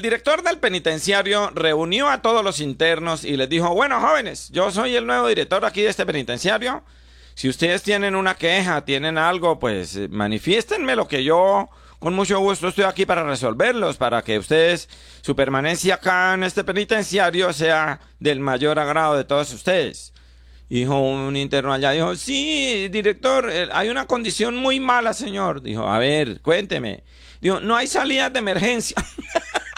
director del penitenciario reunió a todos los internos y les dijo, bueno, jóvenes, yo soy el nuevo director aquí de este penitenciario. Si ustedes tienen una queja, tienen algo, pues manifiéstenme lo que yo con mucho gusto estoy aquí para resolverlos, para que ustedes, su permanencia acá en este penitenciario sea del mayor agrado de todos ustedes. Dijo un interno allá, dijo, sí, director, hay una condición muy mala, señor. Dijo, a ver, cuénteme. Dijo, no hay salidas de emergencia.